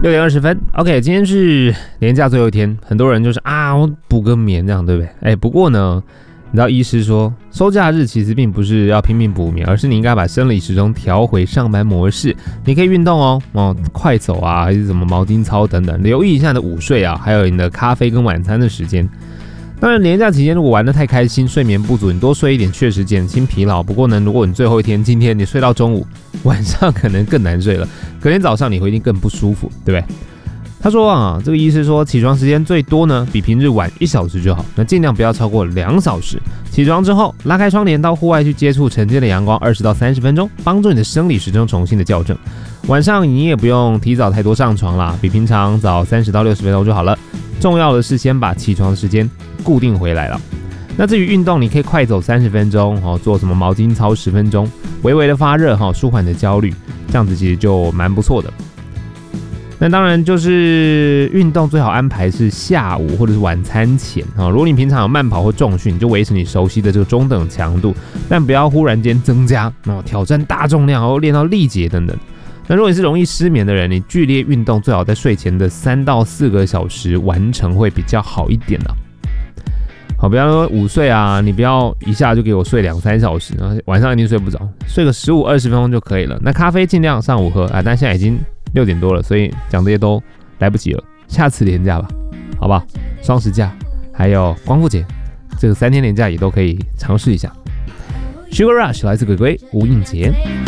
6点20分 ，OK， 今天是连假最后一天，很多人就是我补个眠这样，对不对？不过呢，你知道医师说，收假日其实并不是要拼命补眠，而是你应该把生理时钟调回上班模式。你可以运动哦，快走啊，还是什么毛巾操等等，留意一下你的午睡啊，还有你的咖啡跟晚餐的时间。当然，连假期间如果玩得太开心，睡眠不足，你多睡一点确实减轻疲劳。不过呢，如果你最后一天今天你睡到中午，晚上可能更难睡了，隔天早上你会一定更不舒服，对不对？他说这个医师说，起床时间最多呢比平日晚1小时就好，那尽量不要超过2小时。起床之后拉开窗帘到户外去接触晨间的阳光20到30分钟，帮助你的生理时钟重新的校正。晚上你也不用提早太多上床啦，比平常早30到60分钟就好了。重要的是先把起床的时间固定回来了。那至于运动，你可以快走30分钟，做什么毛巾操10分钟，微微的发热，舒缓你的焦虑，这样子其实就蛮不错的。那当然就是运动最好安排是下午或者是晚餐前，如果你平常有慢跑或重训，你就维持你熟悉的这个中等强度，但不要忽然间增加，挑战大重量或练到力竭等等。那如果你是容易失眠的人，你剧烈运动最好在睡前的3到4个小时完成会比较好一点啦。好，不要说午睡啊，你不要一下就给我睡2-3小时，然后晚上一定睡不着，睡个15-20分钟就可以了。那咖啡尽量上午喝但现在已经6点多了，所以讲这些都来不及了，下次连假吧，好不好？双十假还有光复节，这个3天连假也都可以尝试一下。Sugar Rush 来自鬼鬼吴映洁。